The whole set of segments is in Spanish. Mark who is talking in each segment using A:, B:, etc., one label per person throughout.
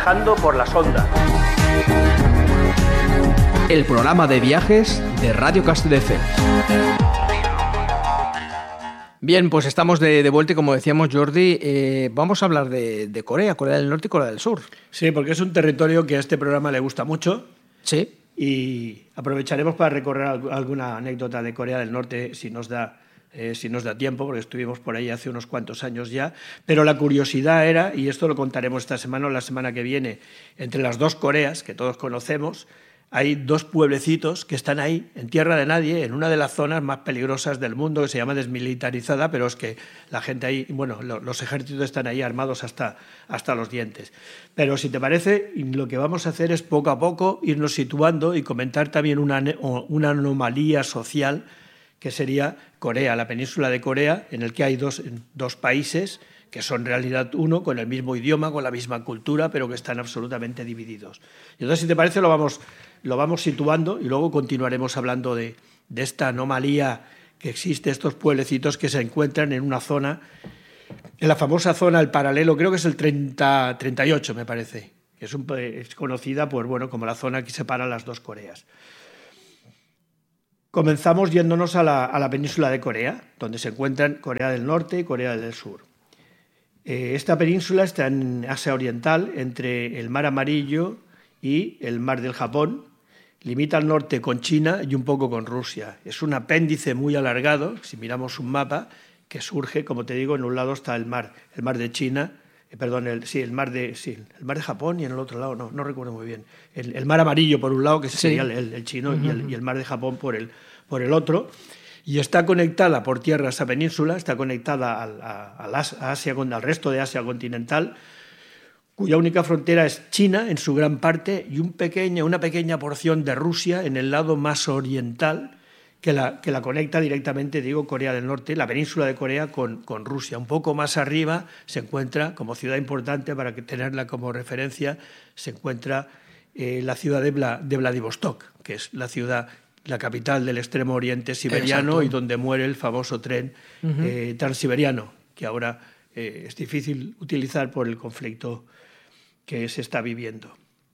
A: Viajando por las ondas.
B: El programa de viajes de Radio Castelldefels. Bien, pues estamos de vuelta y como decíamos, Jordi, vamos a hablar de Corea, Corea del Norte y Corea del Sur.
A: Sí, porque es un territorio que a este programa le gusta mucho.
B: Sí.
A: Y aprovecharemos para recorrer alguna anécdota de Corea del Norte si nos da tiempo, porque estuvimos por ahí hace unos cuantos años ya. Pero la curiosidad era, y esto lo contaremos esta semana o la semana que viene, entre las dos Coreas que todos conocemos, hay dos pueblecitos que están ahí, en tierra de nadie, en una de las zonas más peligrosas del mundo, que se llama desmilitarizada, pero es que la gente ahí, bueno, los ejércitos están ahí armados hasta los dientes. Pero si te parece, lo que vamos a hacer es poco a poco irnos situando y comentar también una anomalía social que sería Corea, la península de Corea, en el que hay dos países que son en realidad uno, con el mismo idioma, con la misma cultura, pero que están absolutamente divididos. Y entonces, si te parece, lo vamos situando y luego continuaremos hablando de esta anomalía que existe, estos pueblecitos que se encuentran en una zona, en la famosa zona, el paralelo, creo que es el 38, me parece, que es conocida como la zona que separa las dos Coreas. Comenzamos yéndonos a la península de Corea, donde se encuentran Corea del Norte y Corea del Sur. Esta península está en Asia Oriental, entre el Mar Amarillo y el Mar del Japón. Limita al norte con China y un poco con Rusia. Es un apéndice muy alargado, si miramos un mapa, que surge, como te digo, en un lado está el mar de China, el mar de Japón, y en el otro lado, no recuerdo muy bien. El Mar Amarillo por un lado, que sería el chino, y el Mar de Japón por el otro. Y está conectada por tierra esa península, está conectada al resto de Asia continental, cuya única frontera es China en su gran parte y una pequeña porción de Rusia en el lado más oriental que la conecta directamente, Corea del Norte, la península de Corea con Rusia. Un poco más arriba se encuentra, como ciudad importante, para tenerla como referencia, se encuentra la ciudad de Vladivostok, que es la capital del extremo oriente siberiano. Exacto. Y donde muere el famoso tren transiberiano, que ahora es difícil utilizar por el conflicto que se está viviendo.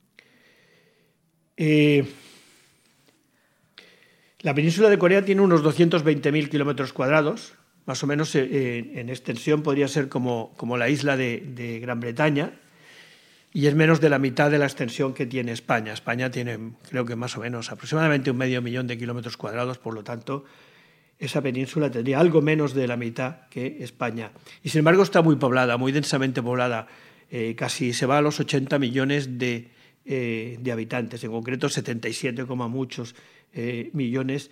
A: La península de Corea tiene unos 220.000 kilómetros cuadrados, más o menos en extensión podría ser como la isla de Gran Bretaña, y es menos de la mitad de la extensión que tiene España. España tiene, creo que más o menos, aproximadamente 500.000 de kilómetros cuadrados, por lo tanto, esa península tendría algo menos de la mitad que España. Y sin embargo está muy poblada, muy densamente poblada, casi se va a los 80 millones de habitantes, en concreto 77, muchos millones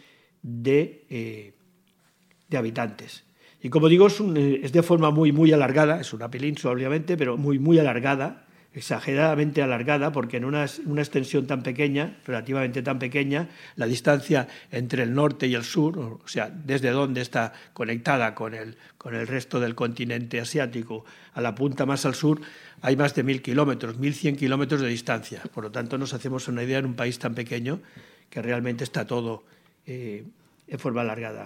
A: de habitantes. Y como digo, es de forma muy, muy alargada, es una península obviamente, pero muy, muy alargada, exageradamente alargada, porque en una extensión tan pequeña, relativamente tan pequeña, la distancia entre el norte y el sur, o sea, desde donde está conectada con el resto del continente asiático a la punta más al sur, hay más de 1.000 kilómetros, 1.100 kilómetros de distancia. Por lo tanto, nos hacemos una idea en un país tan pequeño que realmente está todo en forma alargada.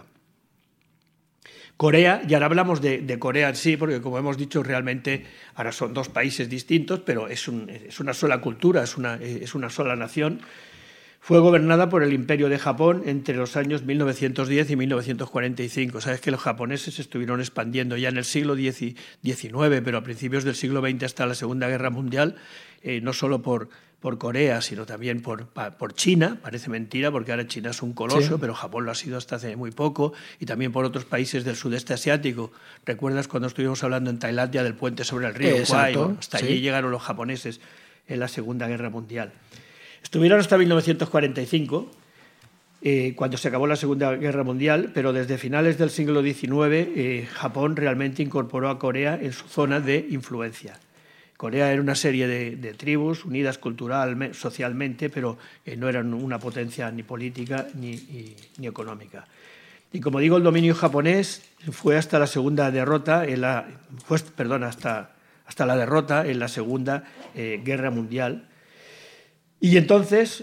A: Corea, y ahora hablamos de Corea en sí, porque como hemos dicho, realmente ahora son dos países distintos, pero es una sola cultura, es una sola nación. Fue gobernada por el Imperio de Japón entre los años 1910 y 1945. Sabes que los japoneses se estuvieron expandiendo ya en el siglo XIX, pero a principios del siglo XX hasta la Segunda Guerra Mundial, no solo por Corea, sino también por China. Parece mentira, porque ahora China es un coloso, sí, pero Japón lo ha sido hasta hace muy poco, y también por otros países del sudeste asiático. ¿Recuerdas cuando estuvimos hablando en Tailandia del puente sobre el río Kwai? Hasta allí llegaron los japoneses en la Segunda Guerra Mundial. Estuvieron hasta 1945, cuando se acabó la Segunda Guerra Mundial, pero desde finales del siglo XIX Japón realmente incorporó a Corea en su zona de influencia. Corea era una serie de tribus unidas cultural, socialmente, pero no eran una potencia ni política ni económica. Y como digo, el dominio japonés fue hasta la segunda derrota, hasta la derrota en la Segunda Guerra Mundial. Y entonces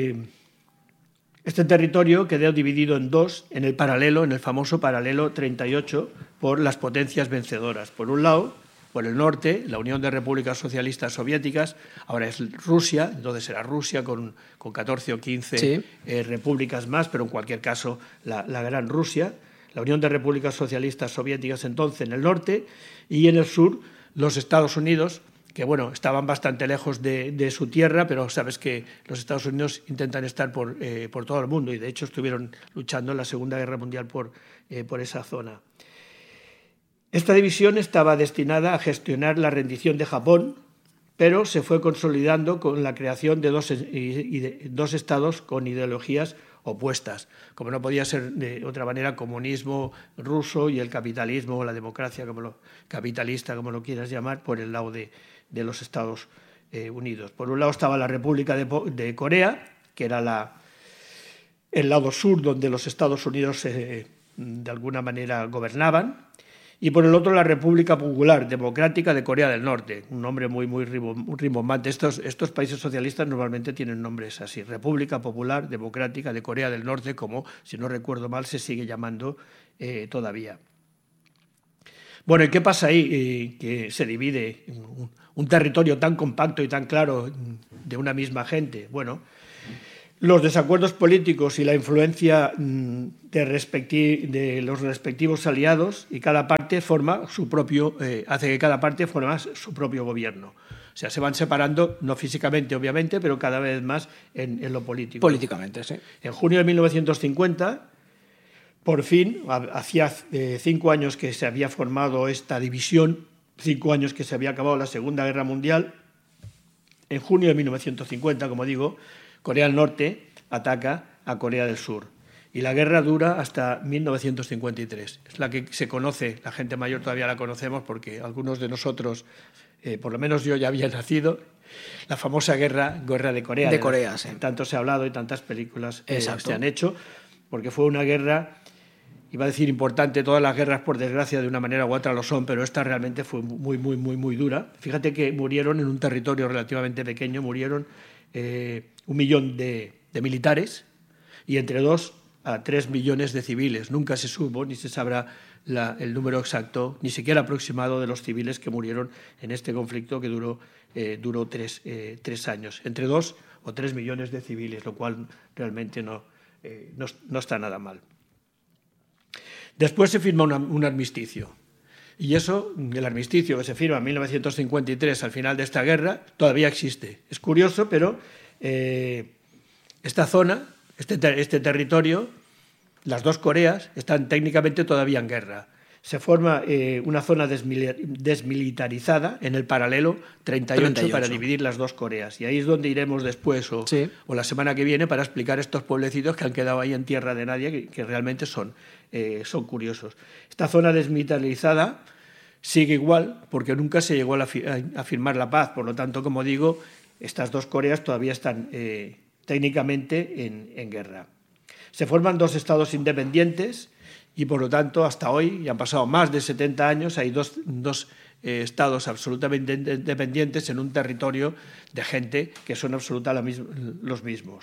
A: este territorio quedó dividido en dos, en el famoso paralelo 38, por las potencias vencedoras. Por un lado, por el norte, la Unión de Repúblicas Socialistas Soviéticas, ahora es Rusia, entonces era Rusia con 14 o 15 repúblicas más, pero en cualquier caso la Gran Rusia, la Unión de Repúblicas Socialistas Soviéticas entonces en el norte, y en el sur los Estados Unidos, que bueno, estaban bastante lejos de su tierra, pero sabes que los Estados Unidos intentan estar por todo el mundo, y de hecho estuvieron luchando en la Segunda Guerra Mundial por esa zona. Esta división estaba destinada a gestionar la rendición de Japón, pero se fue consolidando con la creación de dos estados con ideologías opuestas, como no podía ser de otra manera, comunismo ruso y el capitalismo o la democracia capitalista, como lo quieras llamar, por el lado de los Estados Unidos. Por un lado estaba la República de Corea, que era el lado sur donde los Estados Unidos de alguna manera gobernaban, y por el otro la República Popular Democrática de Corea del Norte, un nombre muy rimbombante. Estos países socialistas normalmente tienen nombres así, República Popular Democrática de Corea del Norte, como, si no recuerdo mal, se sigue llamando todavía. Bueno, ¿y qué pasa ahí? Que se divide un territorio tan compacto y tan claro de una misma gente. Bueno, los desacuerdos políticos y la influencia de los respectivos aliados, y cada parte hace que cada parte forme su propio gobierno. O sea, se van separando, no físicamente, obviamente, pero cada vez más en lo político.
B: Políticamente, sí.
A: En junio de 1950, por fin, hacía 5 años que se había formado esta división, 5 años que se había acabado la Segunda Guerra Mundial. En junio de 1950, como digo, Corea del Norte ataca a Corea del Sur. Y la guerra dura hasta 1953. Es la que se conoce, la gente mayor todavía la conocemos porque algunos de nosotros, por lo menos yo ya había nacido, la famosa guerra de Corea.
B: De Corea, sí.
A: Tanto se ha hablado y tantas películas se han hecho, porque fue una guerra, iba a decir importante, todas las guerras por desgracia de una manera u otra lo son, pero esta realmente fue muy dura. Fíjate que murieron en un territorio relativamente pequeño, murieron 1 millón de militares y entre 2 a 3 millones de civiles. Nunca se supo ni se sabrá el número exacto, ni siquiera aproximado, de los civiles que murieron en este conflicto que duró 3 años. Entre 2 o 3 millones de civiles, lo cual realmente no está nada mal. Después se firma un armisticio. Y eso, el armisticio que se firma en 1953 al final de esta guerra, todavía existe. Es curioso, pero esta zona, este territorio, las dos Coreas, están técnicamente todavía en guerra. Se forma una zona desmilitarizada en el paralelo 38 para dividir las dos Coreas. Y ahí es donde iremos después o la semana que viene para explicar estos pueblecitos que han quedado ahí en tierra de nadie, que realmente son curiosos. Esta zona desmilitarizada sigue igual porque nunca se llegó a firmar la paz. Por lo tanto, como digo, estas dos Coreas todavía están técnicamente en guerra. Se forman 2 estados independientes y, por lo tanto, hasta hoy, y han pasado más de 70 años, hay dos estados absolutamente independientes en un territorio de gente que son absolutamente los mismos.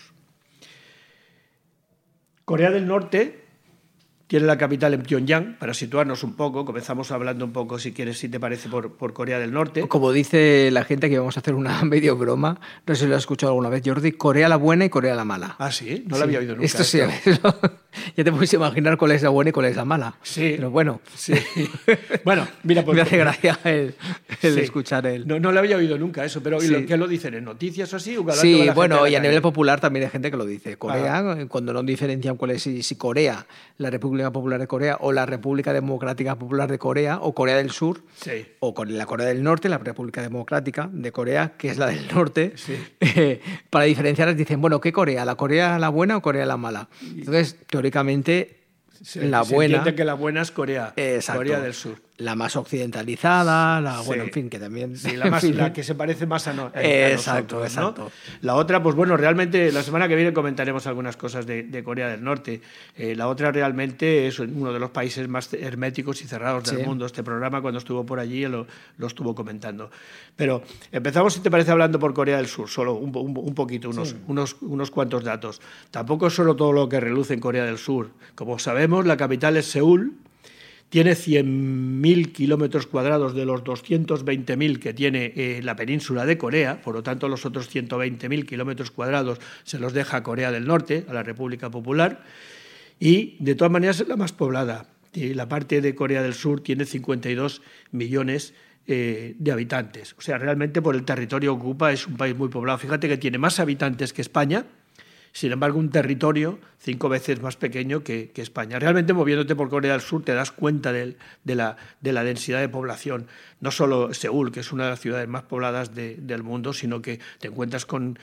A: Corea del Norte tiene la capital en Pyongyang. Para situarnos un poco, comenzamos hablando un poco, si quieres, si te parece, por Corea del Norte.
B: Como dice la gente, que vamos a hacer una medio broma, no sé si lo has escuchado alguna vez, Jordi, Corea la buena y Corea la mala.
A: Ah, ¿sí? No lo había oído nunca.
B: Esto sí, ya te puedes imaginar cuál es la buena y cuál es la mala.
A: Sí.
B: Pero bueno.
A: Sí. Bueno, mira,
B: me hace gracia el escuchar él.
A: No lo había oído nunca eso, pero ¿qué lo dicen? ¿En noticias o así?
B: Sí, bueno, y a nivel popular también hay gente que lo dice. Corea, cuando no diferencian cuál es, si Corea, la República Popular de Corea, o la República Democrática Popular de Corea, o Corea del Sur, o con la Corea del Norte, la República Democrática de Corea, que es la del norte, para diferenciarlas dicen, bueno, ¿qué Corea? ¿La Corea la buena o Corea la mala? Entonces, teóricamente, la buena...
A: Se entiende que la buena es Corea, Corea del Sur.
B: La más occidentalizada, bueno, en fin, que también...
A: Sí, la que se parece más a
B: exacto,
A: nosotros,
B: exacto.
A: ¿no? La otra, pues bueno, realmente la semana que viene comentaremos algunas cosas de Corea del Norte. La otra realmente es uno de los países más herméticos y cerrados del mundo. Este programa, cuando estuvo por allí, lo estuvo comentando. Pero empezamos, si te parece, hablando por Corea del Sur, solo un poquito, unos cuantos datos. Tampoco es solo todo lo que reluce en Corea del Sur. Como sabemos, la capital es Seúl. tiene 100.000 kilómetros cuadrados de los 220.000 que tiene la península de Corea, por lo tanto los otros 120.000 kilómetros cuadrados se los deja a Corea del Norte, a la República Popular, y de todas maneras es la más poblada. La parte de Corea del Sur tiene 52 millones de habitantes. O sea, realmente por el territorio que ocupa es un país muy poblado. Fíjate que tiene más habitantes que España, sin embargo un territorio 5 veces más pequeño que España. Realmente moviéndote por Corea del Sur te das cuenta de la densidad de población. No solo Seúl, que es una de las ciudades más pobladas del mundo, sino que te encuentras con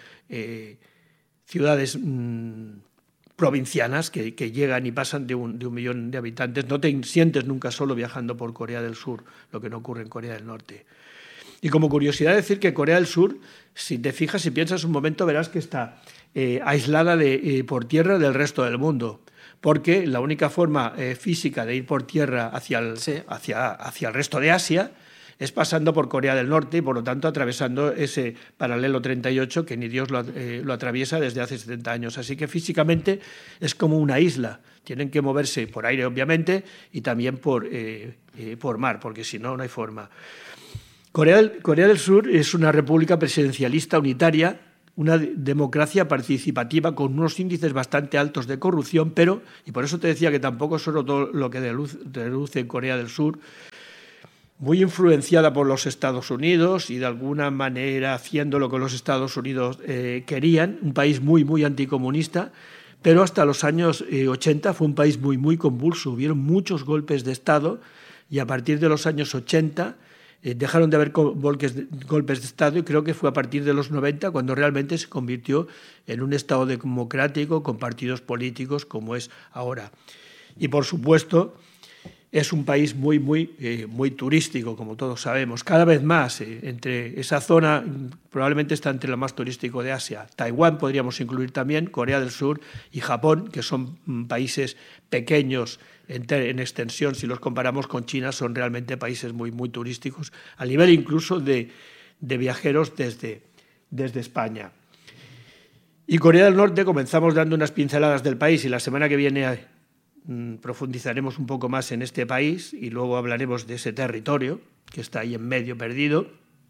A: ciudades provincianas que llegan y pasan de un millón de habitantes. No te sientes nunca solo viajando por Corea del Sur, lo que no ocurre en Corea del Norte. Y como curiosidad decir que Corea del Sur, si te fijas, si piensas un momento, verás que está aislada por tierra del resto del mundo, porque la única forma física de ir por tierra hacia el resto de Asia es pasando por Corea del Norte y, por lo tanto, atravesando ese paralelo 38 que ni Dios lo atraviesa desde hace 70 años. Así que físicamente es como una isla. Tienen que moverse por aire, obviamente, y también por mar, porque si no, no hay forma. Corea del Sur es una república presidencialista unitaria, una democracia participativa con unos índices bastante altos de corrupción, pero, y por eso te decía que tampoco es solo todo lo que deluce en Corea del Sur, muy influenciada por los Estados Unidos y de alguna manera haciendo lo que los Estados Unidos querían, un país muy, muy anticomunista, pero hasta los años 80 fue un país muy, muy convulso. Hubieron muchos golpes de Estado y a partir de los años 80 dejaron de haber golpes de Estado y creo que fue a partir de los 90 cuando realmente se convirtió en un Estado democrático con partidos políticos como es ahora. Y por supuesto es un país muy, muy, muy turístico, como todos sabemos. Cada vez más, entre esa zona, probablemente está entre lo más turístico de Asia. Taiwán podríamos incluir también, Corea del Sur y Japón, que son países pequeños en extensión. Si los comparamos con China, son realmente países muy, muy turísticos, a nivel incluso de viajeros desde España. Y Corea del Norte, comenzamos dando unas pinceladas del país y la semana que viene profundizaremos un poco más en este país y luego hablaremos de ese territorio que está ahí en medio perdido.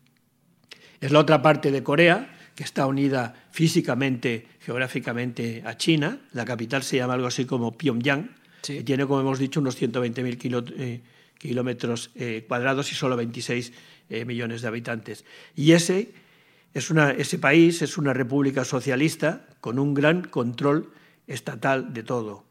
A: Es la otra parte de Corea que está unida físicamente, geográficamente a China. La capital se llama algo así como Pyongyang, sí, y tiene, como hemos dicho, unos 120.000 kilómetros cuadrados y solo 26 millones de habitantes. Y ese país es una república socialista con un gran control estatal de todo.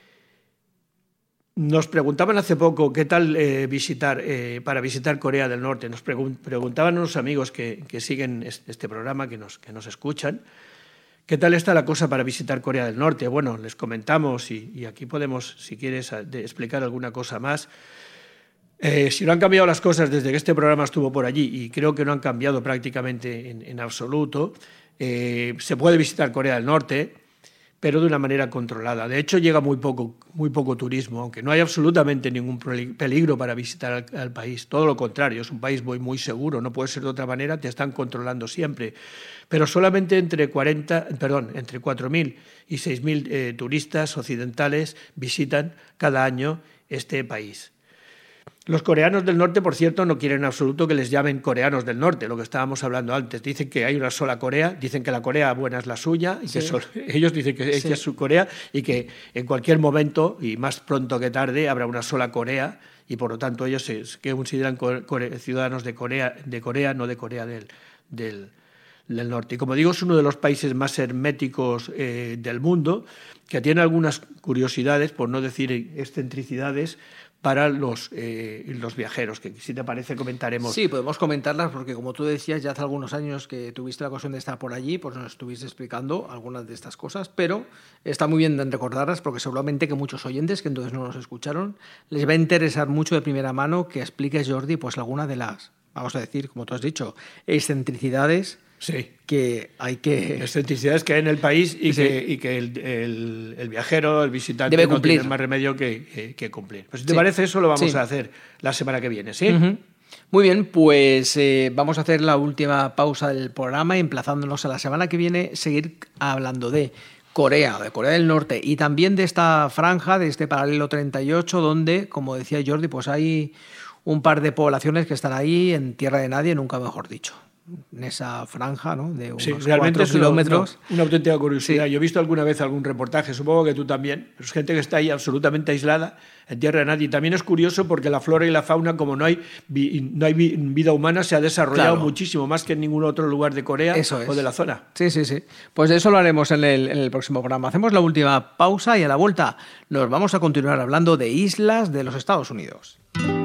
A: Nos preguntaban hace poco qué tal para visitar Corea del Norte. Nos preguntaban unos amigos que siguen este programa, que nos escuchan, qué tal está la cosa para visitar Corea del Norte. Bueno, les comentamos y aquí podemos, si quieres, explicar alguna cosa más. Si no han cambiado las cosas desde que este programa estuvo por allí, y creo que no han cambiado prácticamente en absoluto, se puede visitar Corea del Norte, pero de una manera controlada. De hecho, llega muy poco turismo, aunque no hay absolutamente ningún peligro para visitar al país. Todo lo contrario, es un país muy, muy seguro, no puede ser de otra manera, te están controlando siempre. Pero solamente entre 4.000 y 6.000 turistas occidentales visitan cada año este país. Los coreanos del norte, por cierto, no quieren en absoluto que les llamen coreanos del norte, lo que estábamos hablando antes. Dicen que hay una sola Corea, dicen que la Corea buena es la suya, y sí, que ellos dicen que esa es su Corea y que en cualquier momento, y más pronto que tarde, habrá una sola Corea y por lo tanto ellos se consideran ciudadanos de Corea, no de Corea del norte. Y como digo, es uno de los países más herméticos del mundo, que tiene algunas curiosidades, por no decir excentricidades, para los viajeros, que si te parece comentaremos.
B: Sí, podemos comentarlas porque, como tú decías, ya hace algunos años que tuviste la ocasión de estar por allí, pues nos estuviste explicando algunas de estas cosas, pero está muy bien recordarlas porque seguramente que muchos oyentes que entonces no nos escucharon les va a interesar mucho de primera mano que expliques, Jordi, pues alguna de las, vamos a decir, como tú has dicho, excentricidades.
A: Sí.
B: Que hay que...
A: Excentricidades que hay en el país y sí, que el viajero, el visitante,
B: debe cumplir.
A: No tiene más remedio que cumplir. Pues si te parece, eso lo vamos a hacer la semana que viene, ¿sí?
B: Uh-huh. Muy bien, pues vamos a hacer la última pausa del programa, emplazándonos a la semana que viene, seguir hablando de Corea, de Corea del Norte, y también de esta franja, de este paralelo 38, donde, como decía Jordi, pues hay un par de poblaciones que están ahí en tierra de nadie, nunca mejor dicho. En esa franja, ¿no? De unos
A: realmente
B: 4 kilómetros.
A: Una auténtica curiosidad. Sí. Yo he visto alguna vez algún reportaje, supongo que tú también, pero es gente que está ahí absolutamente aislada, en tierra de nadie. Y también es curioso porque la flora y la fauna, como no hay vida humana, se ha desarrollado muchísimo más que en ningún otro lugar de Corea o de la zona.
B: Sí. Pues de eso lo haremos en el próximo programa. Hacemos la última pausa y a la vuelta nos vamos a continuar hablando de islas de los Estados Unidos.